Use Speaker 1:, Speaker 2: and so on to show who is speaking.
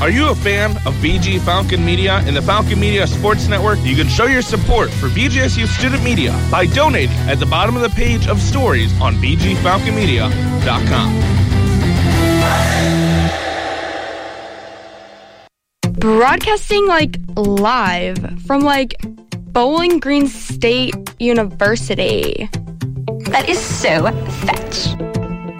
Speaker 1: Are you a fan of BG Falcon Media and the Falcon Media Sports Network? You can show your support for BGSU Student Media by donating at the bottom of the page of stories on bgfalconmedia.com.
Speaker 2: Broadcasting live from Bowling Green State University.
Speaker 3: That is so fetch.